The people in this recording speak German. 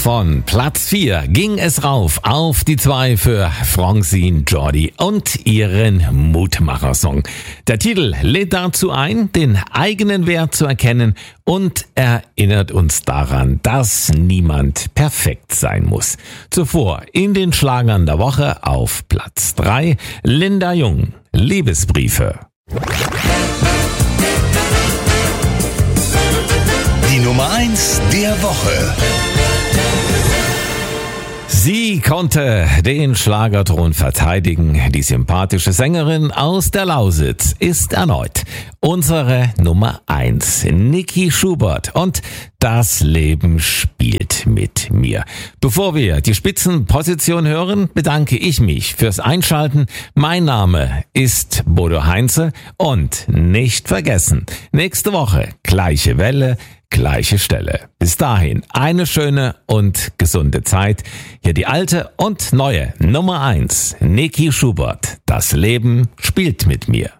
Von Platz 4 ging es rauf auf die 2 für Francine Jordi und ihren Mutmacher-Song. Der Titel lädt dazu ein, den eigenen Wert zu erkennen und erinnert uns daran, dass niemand perfekt sein muss. Zuvor in den Schlagern der Woche auf Platz 3 Linda Jung, Liebesbriefe. Die Nummer 1 der Woche. Sie konnte den Schlagerthron verteidigen. Die sympathische Sängerin aus der Lausitz ist erneut unsere Nummer 1, Niki Schubert. Und das Leben spielt mit mir. Bevor wir die Spitzenposition hören, bedanke ich mich fürs Einschalten. Mein Name ist Bodo Heinze und nicht vergessen, nächste Woche gleiche Welle, gleiche Stelle. Bis dahin eine schöne und gesunde Zeit. Hier die alte und neue Nummer 1, Niki Schubert. Das Leben spielt mit mir.